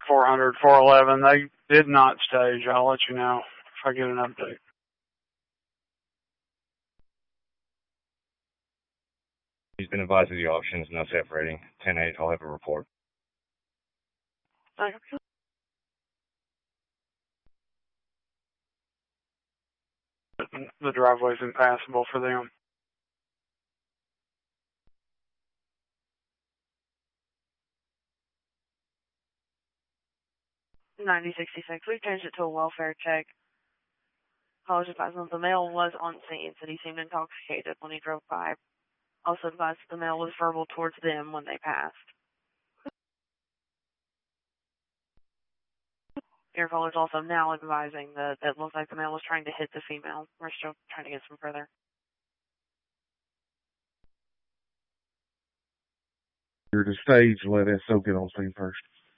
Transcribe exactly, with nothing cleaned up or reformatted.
four hundred, four eleven. They did not stage. I'll let you know if I get an update. He's been advised of the options, no separating. ten eight, I'll have a report. Okay. The driveway's impassable for them. ninety sixty-six, we've changed it to a welfare check. College advised that the male was on scene, said he seemed intoxicated when he drove by. Also advised that the male was verbal towards them when they passed. Air callers also now advising that it looks like the male was trying to hit the female. We're still trying to get some further. You're to stage, let S O get on scene first.